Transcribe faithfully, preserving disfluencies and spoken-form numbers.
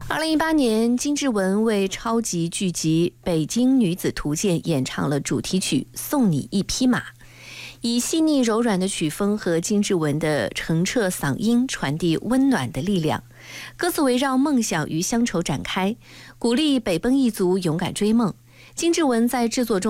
二零一八年，金志文为超级剧集《北京女子图鉴》演唱了主题曲《送你一匹马》，以细腻柔软的曲风和金志文的澄澈嗓音传递温暖的力量。歌词围绕梦想与乡愁展开，鼓励北奔一族勇敢追梦。金志文在制作中